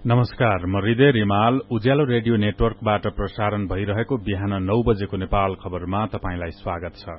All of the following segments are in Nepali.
नमस्कार, म हृदय रिमाल उज्यालो रेडियो नेटवर्कबाट प्रसारण भइरहेको बिहान 9 बजेको नेपाल खबरमा तपाईंलाई स्वागत छ।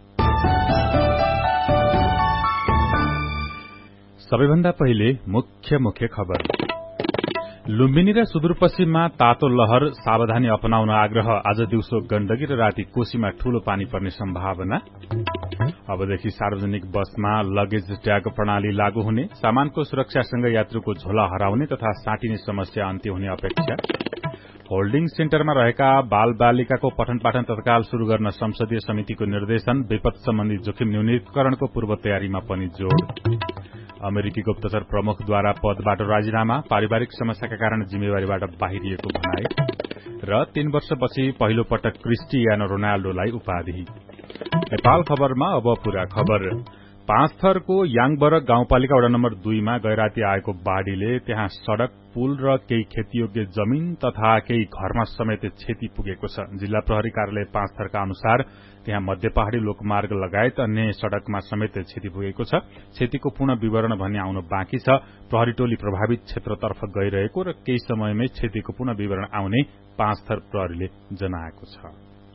सबैभन्दा पहिले मुख्य खबर। लुम्बिनी र सुदूरपश्चिममा तातो लहर, सावधानी अपनाउन आग्रह। आज दिउँसो गण्डकी र राति कोशीमा ठूलो पानी पर्ने सम्भावना। अबदेखि सार्वजनिक बसमा लगेज ट्याग प्रणाली लागू हुने, सामानको सुरक्षासँगै यात्रुको झोला हराउने तथा साटिने समस्या अन्त्य हुने अपेक्षा। होल्डिङ सेन्टरमा रहेका बाल बालिकाको पठन पाठन तत्काल शुरू गर्न संसदीय समितिको निर्देशन। विपद सम्बन्धी जोखिम न्यूनीकरणको पूर्व तयारीमा पनि जोड़। अमेरिकी गुप्तचर प्रमुखद्वारा पदबाट राजीनामा, पारिवारिक समस्याका कारण जिम्मेवारीबाट बाहिरिएको भनाई। र 3 वर्षपछि पहिलो पटक क्रिस्टियानो रोनाल्डोलाई उपाधि। नेपाल खबरमा अब पूरा खबर। पाँचथरको याङबरग गाउँपालिका वडा नम्बर 2 मा गैराती आएको बाढ़ीले त्यहाँ सड़क, पुल र केही खेतीयोग्य जमीन तथा केही घरमा समेत क्षति पुगेको छ। जिल्ला प्रहरी कार्यालय पाँचथरका अनुसार त्यहाँ मध्य पहाड़ी लोकमार्ग लगायत अन्य सड़कमा समेत क्षति पुगेको छ। क्षतिको पूर्ण विवरण भन्ने आउन बाँकी छ। प्रहरी टोली प्रभावित क्षेत्रतर्फ गइरहेको र केही समयमै क्षतिको पूर्ण विवरण आउने पाँचथर प्रहरीले जनाएको छ।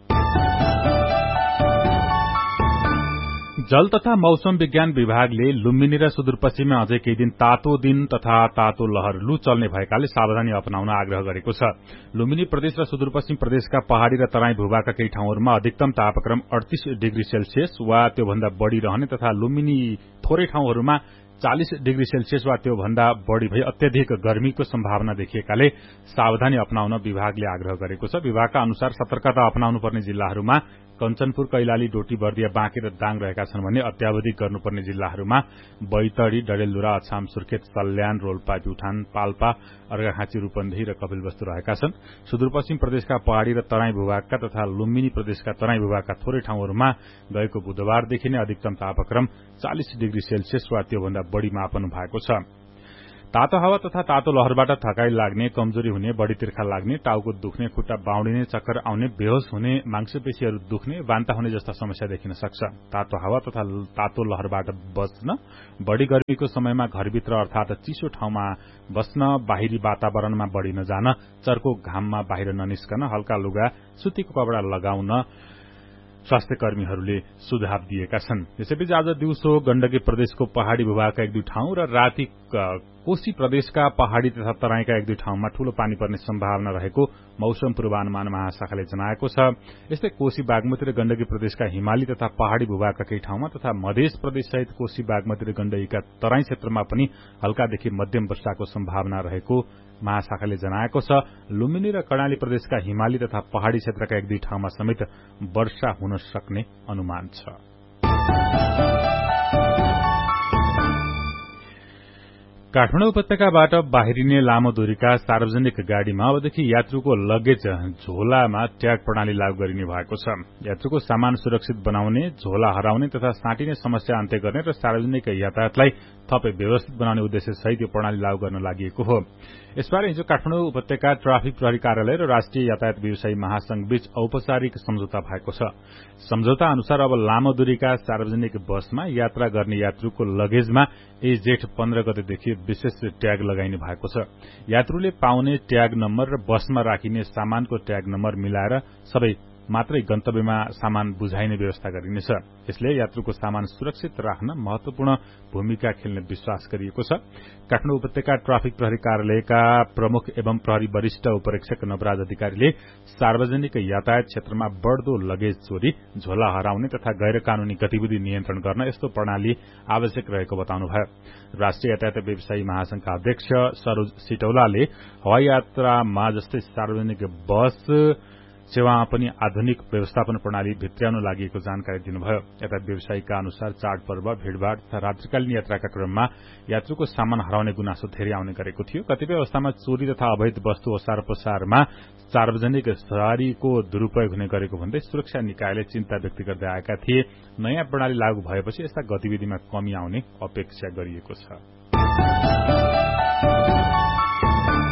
जल तथा मौसम विज्ञान विभागले लुम्बिनी र सुदूरपश्चिममा अझै केही दिन तातो दिन तथा तातो लहर लू चल्ने भएकाले सावधानी अपनाउन आग्रह गरेको छ। लुम्बिनी प्रदेश र सुदूरपश्चिम प्रदेशका पहाड़ी र तराई भूभागका केही ठाउँहरूमा अधिकतम तापक्रम 38 डिग्री सेल्सियस वा त्योभन्दा बढ़ी रहने तथा लुम्बिनी थोरै ठाउँहरूमा 40 डिग्री सेल्सियस वा त्योभन्दा बढ़ी भई अत्यधिक गर्मीको सम्भावना देखिएकाले सावधानी अपनाउन विभागले आग्रह गरेको छ। विभागका अनुसार सतर्कता अपनाउनु पर्ने जिल्लाहरूमा कञ्चनपुर, कैलाली, डोटी, बर्दिया, बाँके र दाङ रहेका छन् भने अत्यावधिक गर्नुपर्ने जिल्लाहरूमा बैतडी, डडेलधुरा, अछाम, सुर्खेत, सल्यान, रोल्पा, प्युठान, पाल्पा, अर्घाखाँची, रूपन्देही र कपिलवस्तु रहेका छन्। सुदूरपश्चिम प्रदेशका पहाड़ी र तराई भूभागका तथा लुम्बिनी प्रदेशका तराई भूभागका थोरै ठाउँहरूमा गएको बुधबारदेखि नै अधिकतम तापक्रम 40 डिग्री सेल्सियस वा त्योभन्दा बढ़ी मापन भएको छ। तातो हावा तथा तातो लहरबाट थकाई लाग्ने, कमजोरी हुने, बढ़ी तिर्खा लाग्ने, टाउको दुख्ने, खुट्टा बाउडिने, चक्कर आउने, बेहोस हुने, मांसपेशीहरू दुख्ने, वान्ता हुने जस्ता समस्या देखिन सक्छ। तातो हावा तथा तातो लहरबाट बच्न, बढ़ी गर्मीको समयमा घरभित्र अर्थात चिसो ठाउँमा बस्न, बाहिरी वातावरणमा बढ़ी नजान, चर्को घाममा बाहिर ननिस्कन, हल्का लुगा, सुतीको कपड़ा लगाउन स्वास्थ्य कर्मीहरूले सुझाव दिएका छन्। यसैबीच आज दिउँसो गण्डकी प्रदेशको पहाड़ी भूभागका 1-2 ठाउँ र राति कोशी प्रदेशका पहाड़ी तथा तराईका 1-2 ठाउँमा ठूलो पानी पर्ने सम्भावना रहेको मौसम पूर्वानुमान महाशाखाले जनाएको छ। यस्तै कोशी, बागमती र गण्डकी प्रदेशका हिमाली तथा पहाड़ी भूभागका केही ठाउँमा तथा मध्य प्रदेश सहित कोशी, बागमती र गण्डकीका तराई क्षेत्रमा पनि हल्कादेखि मध्यम वर्षाको सम्भावना रहेको महाशाखाले जनाएको छ। लुम्बिनी र कर्णाली प्रदेशका हिमाली तथा पहाड़ी क्षेत्रका 1-2 ठाउँमा समेत वर्षा हुन सक्ने अनुमान छ। काठमाडौँ उपत्यकाबाट बाहिरिने लामो दूरीका सार्वजनिक गाड़ीमा अबदेखि यात्रुको लगेज झोलामा ट्याग प्रणाली लागू गरिने भएको छ। यात्रुको सामान सुरक्षित बनाउने, झोला हराउने तथा साटिने समस्या अन्त्य गर्ने र सार्वजनिक यातायातलाई थप व्यवस्थित बनाउने उद्देश्य सहित यो प्रणाली लागू गर्न लागि हो। यसबारे हिजो काठमाडौँ उपत्यका ट्राफिक प्रहरी कार्यालय र राष्ट्रिय यातायात व्यवसायी महासंघ बीच औपचारिक सम्झौता भएको छ। सम्झौता अनुसार अब लामो दूरीका सार्वजनिक बसमा यात्रा गर्ने यात्रुको लगेजमा जेठ 15 गतेदेखि विशेष ट्याग लगाइने भएको छ। यात्रुले पाउने ट्याग नम्बर र बसमा राखिने सामानको ट्याग नम्बर मिलाएर सबै मात्रै गन्तव्यमा सामान बुझाइने व्यवस्था गरिनेछ। यसले यात्रुको सामान सुरक्षित राख्न महत्वपूर्ण भूमिका खेल्ने विश्वास गरिएको छ। काठमाडौँ उपत्यका ट्राफिक प्रहरी कार्यालयका प्रमुख एवं प्रहरी वरिष्ठ उपरीक्षक नवराज अधिकारीले सार्वजनिक यातायात क्षेत्रमा बढ़दो लगेज चोरी, झोला हराउने तथा गैर कानूनी गतिविधि नियन्त्रण गर्न यस्तो प्रणाली आवश्यक रहेको बताउनुभयो। राष्ट्रिय यातायात व्यवसायी महासंघका अध्यक्ष सरोज सिटौलाले हवाई यात्रामा जस्तै सार्वजनिक बस सेवामा पनि आधुनिक व्यवस्थापन प्रणाली भित्र्याउन लागि जानकारी दिनुभयो। यातायात व्यवसायीका अनुसार चाडपर्व, भीड़भाड़ तथा रात्रिकालीन यात्राका क्रममा यात्रुको सामान हराउने गुनासो धेरै आउने गरेको थियो। कतिपय अवस्थामा चोरी तथा अवैध वस्तु ओसार पसारमा सार्वजनिक सवारीको दुरूपयोग हुने गरेको भन्दै सुरक्षा निकायले चिन्ता व्यक्त गर्दै आएका थिए। नयाँ प्रणाली लागू भएपछि यस्ता गतिविधिमा कमी आउने अपेक्षा गरिएको छ।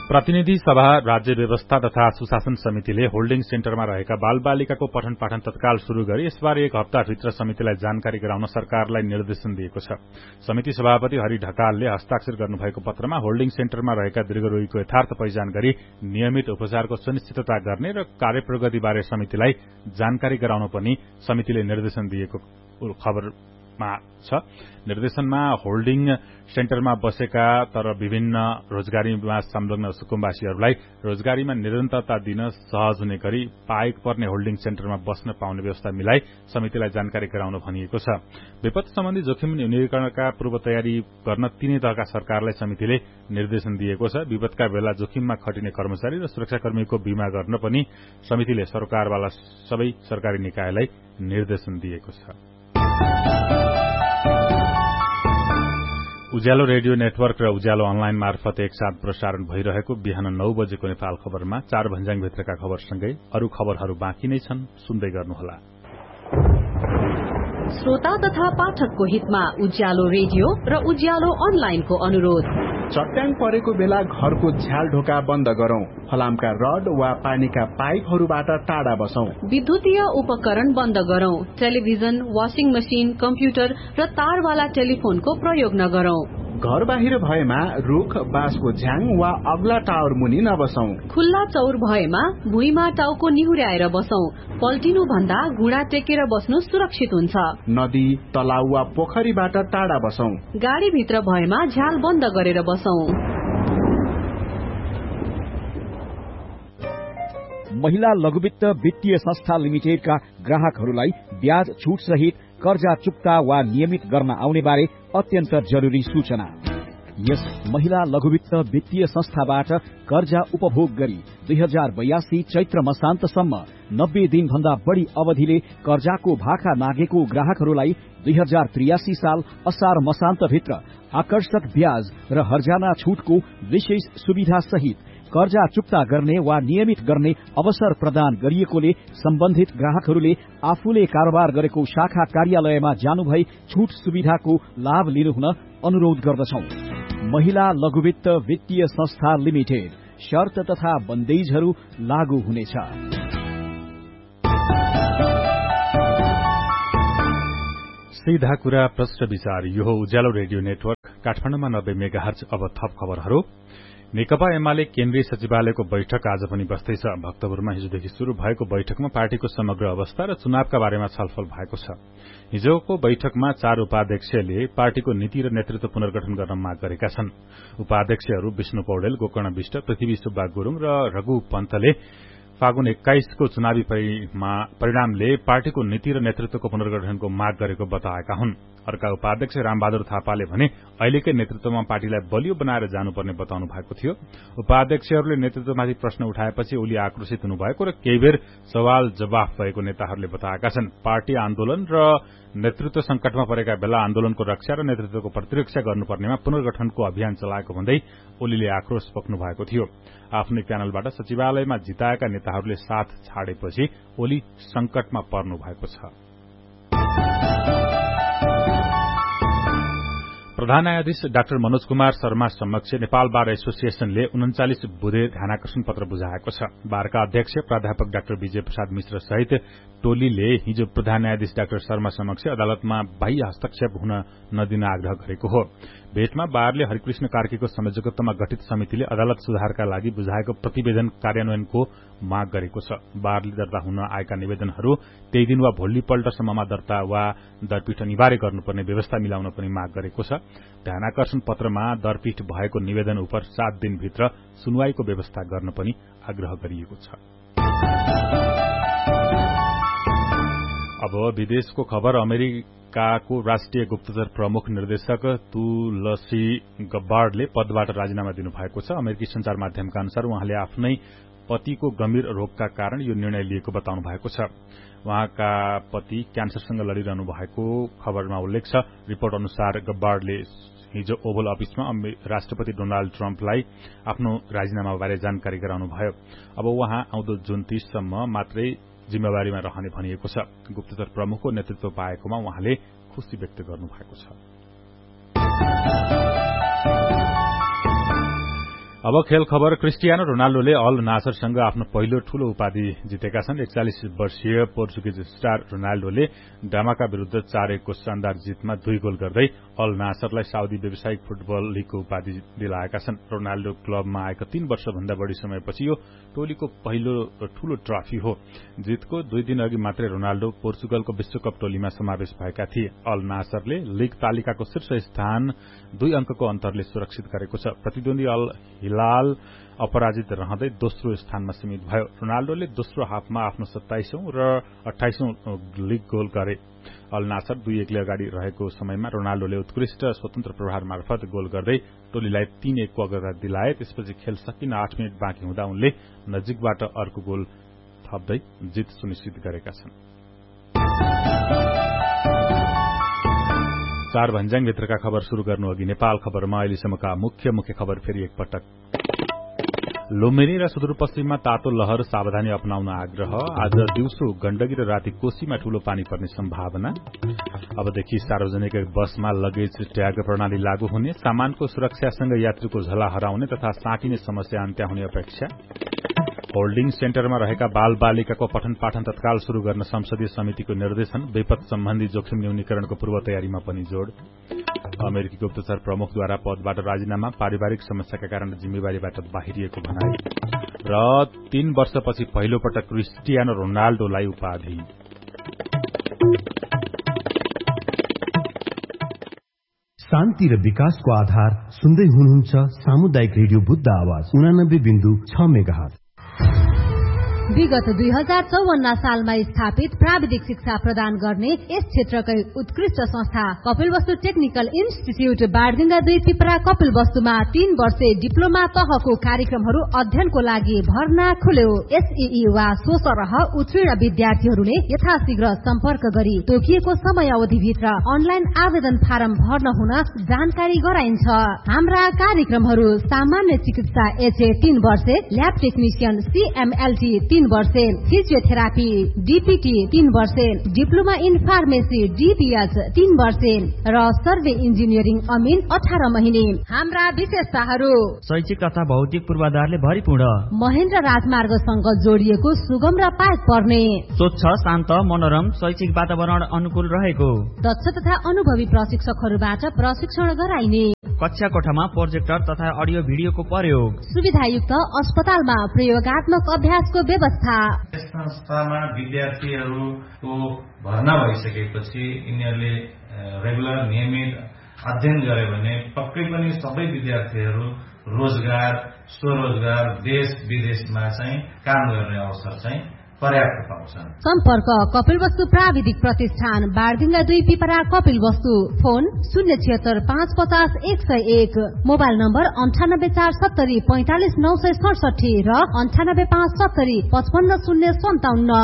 प्रतिनिधि सभा राज्य व्यवस्था तथा सुशासन समितिले होल्डिङ सेन्टरमा रहेका बालबालिकाको पठन पाठन तत्काल शुरू गरी यसबारे एक हप्ताभित्र समितिलाई जानकारी गराउन सरकारलाई निर्देशन दिएको छ। समिति सभापति हरि ढकालले हस्ताक्षर गर्नुभएको पत्रमा होल्डिङ सेन्टरमा रहेका दीर्घरोगीको यथार्थ पहिचान गरी नियमित उपचारको सुनिश्चितता गर्ने र कार्यप्रगतिबारे समितिलाई जानकारी गराउन पनि समितिले निर्देशन दिएको खबरमा छ। निर्देशनमा होल्डिङ सेन्टरमा बसेका तर विभिन्न रोजगारीमा संलग्न सुकुम्बासीहरूलाई रोजगारीमा निरन्तरता दिन सहज हुने गरी पाएक पर्ने होल्डिङ सेन्टरमा बस्न पाउने व्यवस्था मिलाई समितिलाई जानकारी गराउन भनिएको छ। विपत्ति सम्बन्धी जोखिम न्यूनीकरणका पूर्व तयारी गर्न तीनै तहका सरकारलाई समितिले निर्देशन दिएको छ। विपदका बेला जोखिममा खटिने कर्मचारी र सुरक्षाकर्मीको बीमा गर्न पनि समितिले सरकारवाला सबै सरकारी निकायलाई निर्देशन दिएको छ। उज्यालो रेडियो नेटवर्क र उज्यालो अनलाइन मार्फत एकसाथ प्रसारण भइरहेको बिहान 9 बजेको नेपाल खबरमा 4 भन्ज्याङभित्रका खबरसँगै अरू खबरहरू बाँकी नै छन्, सुन्दै गर्नुहोला। श्रोता तथा पाठकको हितमा उज्यालो रेडियो र उज्यालो अनलाइनको अनुरोध। चट्याङ परेको बेला घरको झ्याल ढोका बन्द गरौं, फलामका रड वा पानीका पाइपहरूबाट टाढा बसौं, विद्युतीय उपकरण बन्द गरौं, टेलिभिजन, वाशिङ मशिन, कम्प्युटर र तारवाला टेलिफोनको प्रयोग नगरौं। घर बाहिर भएमा रुख, बाँसको झ्याङ वा अग्ला टावर मुनि नबसौं। खुल्ला चौर भएमा भुइँमा टाउको निहुर्याएर बसौं। पल्टिनु भन्दा घुँडा टेकेर बस्नु सुरक्षित हुन्छ। नदी, तलाउ वा पोखरीबाट टाढा बसौं। गाडी भित्र भएमा झ्याल बन्द गरेर बसौं। महिला लघुवित्त वित्तीय संस्था लिमिटेडका ग्राहकहरूलाई ब्याज छुट सहित कर्जा चुक्ता वा नियमित गर्न आउने बारे अत्यन्त जरुरी सूचना। यस महिला लघुवित्त वित्तीय संस्थाबाट कर्जा उपभोग गरी 2082 चैत्र मसान्तसम्म 90 दिनभन्दा बढ़ी अवधिले कर्जाको भाका नागेको ग्राहकहरूलाई 2083 साल असार मसान्तभित्र आकर्षक ब्याज र हर्जाना छुटको विशेष सुविधा सहित कर्जा चुक्ता गर्ने वा नियमित गर्ने अवसर प्रदान गरिएकोले सम्बन्धित ग्राहकहरूले आफूले कारोबार गरेको शाखा कार्यालयमा जानुभई छुट सुविधाको लाभ लिनुहुन अनुरोध गर्दछौं। महिला लघुवित्त वित्तीय संस्था लिमिटेड, शर्त तथा बन्देजहरू लागू हुनेछ। सीधा कुरा प्रश्न विचार, यो हो उज्यालो रेडियो नेटवर्क काठमाडौँमा 90 मेगाहर्ज। अब थप खबरहरू। नेकपा एमाले केन्द्रीय सचिवालयको बैठक आज पनि बस्दैछ। भक्तपुरमा हिजोदेखि शुरू भएको बैठकमा पार्टीको समग्र अवस्था र चुनावका बारेमा छलफल भएको छ। हिजोको बैठकमा 4 उपाध्यक्षले पार्टीको नीति र नेतृत्व पुनर्गठन गर्न माग गरेका छन्। उपाध्यक्षहरू विष्णु पौडेल, गोकर्ण विष्ट, पृथ्वी सुब्बा गुरूङ र रघु पन्तले फागुन 21 को चुनावी परिणामले पार्टीको नीति र नेतृत्वको पुनर्गठनको माग गरेको बताएका हुन्। अर्का उपाध्यक्ष रामबहादुर थापाले भने अहिलेकै नेतृत्वमा पार्टीलाई बलियो बनाएर जानुपर्ने बताउनु भएको थियो। उपाध्यक्षहरूले नेतृत्वमाथि प्रश्न उठाएपछि ओली आक्रोशित हुनुभएको र केही बेर सवाल जवाफ भएको नेताहरूले बताएका छन्। पार्टी आन्दोलन र नेतृत्व संकटमा परेका बेला आन्दोलनको रक्षा र नेतृत्वको प्रतिरक्षा गर्नुपर्नेमा पुनर्गठनको अभियान चलाएको भन्दै ओलीले आक्रोश पोख्नु भएको थियो। आफ्नै प्यानलबाट सचिवालयमा जिताएका नेताहरूले साथ छाडेपछि ओली संकटमा पर्नु भएको छ। प्रधान न्यायाधीश डाक्टर मनोज कुमार शर्मा समक्ष नेपाल बार एसोसिएशनले 39 बुधे ध्यानाकर्षण पत्र बुझाएको छ। बारका अध्यक्ष प्राध्यापक डाक्टर विजय प्रसाद मिश्र सहित टोलीले हिजो प्रधान न्यायाधीश डाक्टर शर्मा समक्ष अदालतमा बाह्य हस्तक्षेप हुन नदिन आग्रह गरेको हो। भेटमा बारले हरिकृष्ण कार्कीको संयोजकत्वमा गठित समितिले अदालत सुधारका लागि बुझाएको प्रतिवेदन कार्यान्वयनको माग गरेको छ। बारले दर्ता हुन आएका निवेदनहरू त्यही दिन वा भोलिपल्टसम्ममा दर्ता वा दरपीठ अनिवार्य गर्नुपर्ने व्यवस्था मिलाउन पनि माग गरेको छ। ध्यानाकर्षण पत्रमा दरपीठ भएको निवेदन उप 7 दिनभित्र सुनवाईको व्यवस्था गर्न पनि आग्रह गरिएको छ। अब विदेशको खबर। अमेरिकाको राष्ट्रिय गुप्तचर प्रमुख निर्देशक तुलसी गब्बार्डले पदबाट राजीनामा दिनुभएको छ। अमेरिकी संचार माध्यमका अनुसार उहाँले आफ्नै पतिको गम्भीर रोगका कारण यो निर्णय लिएको बताउनु भएको छ। उहाँका पति क्यान्सरसँग लडिरहनु भएको खबरमा उल्लेख छ। रिपोर्ट अनुसार गब्बार्डले हिजो ओभल अफिसमा राष्ट्रपति डोनाल्ड ट्रम्पलाई आफ्नो राजीनामाबारे जानकारी गराउनुभयो। अब उहाँ आउँदो जुन 30 सम्म मात्रै जिम्मेवारीमा रहने भनिएको छ। गुप्तचर प्रमुखको नेतृत्व पाएकोमा उहाँले खुशी व्यक्त गर्नुभएको छ। अब खेल खबर। क्रिस्टियानो रोनाल्डोले अल नासरसँग आफ्नो पहिलो ठूलो उपाधि जितेका छन्। 41 वर्षीय पोर्चुगिज स्टार रोनाल्डोले डामाका विरूद्ध 4-1 को शानदार जितमा 2 गोल गर्दै अल नासरलाई साउदी व्यावसायिक फुटबल लीगको उपाधि दिलाएका छन्। रोनाल्डो क्लबमा आएको 3 वर्षभन्दा बढ़ी समयपछि यो टोलीको पहिलो ठूलो ट्रफी हो। जितको 2 दिन अघि मात्रै रोनाल्डो पोर्चुगलको विश्वकप टोलीमा समावेश भएका थिए। अल नासरले लीग तालिकाको शीर्ष स्थान 2 अंकको अन्तरले सुरक्षित गरेको छ। प्रतिद्वन्दी अल हिलाल अपराजित रहँदै दोस्रो स्थानमा सीमित भयो। रोनाल्डोले दोस्रो हाफमा आफ्नो 27औं र 28औं लीग गोल गरे। अल नासर 2-1 ले अगाडि रहेको समयमा रोनाल्डोले उत्कृष्ट स्वतन्त्र प्रहार मार्फत गोल गर्दै टोलीलाई 3-1 को अग्रता दिलाए। त्यसपछि खेल सकिन 8 मिनट बाँकी हुँदा उनले नजिकबाट अर्को गोल थप्दै जित सुनिश्चित गरेका छन्। 4 भन्ज्याङ भित्रका खबर शुरू गर्नु अघि नेपाल खबरमा अहिलेसम्मका मुख्य खबर फेरि एकपटक। लुम्बिनी र सुदूरपश्चिममा तातो लहर, सावधानी अपनाउन आग्रह। आज दिउँसो गण्डकी र राति कोशीमा ठूलो पानी पर्ने सम्भावना। अबदेखि सार्वजनिक बसमा लगेज ट्याग प्रणाली लागू हुने। सामानको सुरक्षासँग यात्रीको झला हराउने तथा साटिने समस्या अन्त्य हुने अपेक्षा। होल्डिङ सेन्टरमा रहेका बाल बालिकाको पठन पाठन तत्काल शुरू गर्न संसदीय समितिको निर्देशन। विपद सम्बन्धी जोखिम न्यूनीकरणको पूर्व तयारीमा पनि जोड़। अमेरिकी गुप्तचर प्रमुखद्वारा पदबाट राजीनामा, पारिवारिक समस्याका कारण जिम्मेवारीबाट बाहिरिएको भनाई। र 3 वर्षपछि पहिलो पटक क्रिस्टियानो रोनाल्डोलाई उपाधि। शान्ति र विकासको आधार सुन्दै हुनुहुन्छ सामुदायिक रेडियो बुद्ध आवाज 89.6 मेगाहर्ज। विगत 2054 सालमा स्थापित प्राविधिक शिक्षा प्रदान गर्ने यस क्षेत्रकै उत्कृष्ट संस्था कपिलवस्तु टेक्निकल इन्स्टिच्युट बारडुङ्गा 2 पिपरा कपिलवस्तुमा 3 वर्षे डिप्लोमा तहको कार्यक्रमहरू अध्ययनको लागि भर्ना खुल्यो। एसईई वा सोसरह उत्तीर्ण विद्यार्थीहरूले यथाशीघ्र सम्पर्क गरी तोकिएको समयावधिभित्र अनलाइन आवेदन फारम भर्न हुन जानकारी गराइन्छ। हाम्रा कार्यक्रमहरू सामान्य चिकित्सा एचए 3 वर्षे, ल्याब टेक्निशियन सीएमएलटी 3 वर्षे, फिजियोथेरापी डीपीटी 3 वर्षे, डिप्लोमा इन फार्मेसी डीपीएच 3 वर्षे र सर्वे इन्जिनियरिङ अमिन 18 महिने। हाम्रा विशेषताहरू: शैक्षिक तथा भौतिक पूर्वाधारले भरिपूर्ण, महेन्द्र राजमार्गसँग जोडिएको सुगम र पाइक पर्ने, स्वच्छ शान्त मनोरम शैक्षिक वातावरण अनुकूल रहेको, दक्ष तथा अनुभवी प्रशिक्षकहरूबाट प्रशिक्षण गराइने, कक्षा कोठामा प्रोजेक्टर तथा अडियो भिडियोको प्रयोग, सुविधायुक्त अस्पतालमा प्रयोगात्मक अभ्यासको व्यवस्था। यस संस्थामा विद्यार्थीहरूको भर्ना भइसकेपछि यिनीहरूले रेगुलर नियमित अध्ययन गरे भने पक्कै पनि सबै विद्यार्थीहरू रोजगार, स्वरोजगार, देश विदेशमा चाहिँ काम गर्ने अवसर चाहिँ पर्याप्त पाउँछन्। सम्पर्क कपिलवस्तु प्राविधिक प्रतिष्ठान बारडुङ्गा 2 Pipra Kapilvastu. Phone 076 550 101, mobile number 98470 45 967 र 98570 55 057।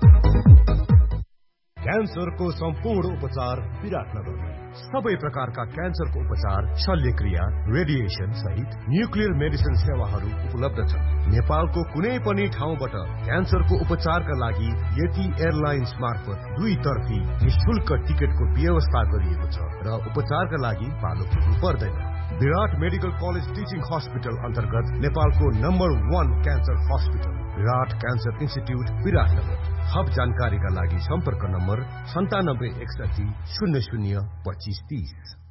क्यान्सरको सम्पूर्ण उपचार विराटनगर। सबै प्रकारका क्यान्सरको उपचार, शल्यक्रिया, रेडिएसन सहित न्युक्लियर मेडिसिन सेवाहरू उपलब्ध छन्। नेपालको कुनै पनि ठाउँबाट क्यान्सरको उपचारका लागि यति एयरलाइन्स मार्फत 2 तर्फी निशुल्क टिकटको व्यवस्था गरिएको छ र उपचारका लागि पालो पुग्नु पर्दैन। विराट मेडिकल कलेज टिचिङ हस्पिटल अन्तर्गत नेपालको नम्बर 1 क्यान्सर हस्पिटल विराट क्यान्सर इन्स्टिट्युट विराटनगर। थप जानकारीका लागि सम्पर्क नम्बर 9761 00 2530।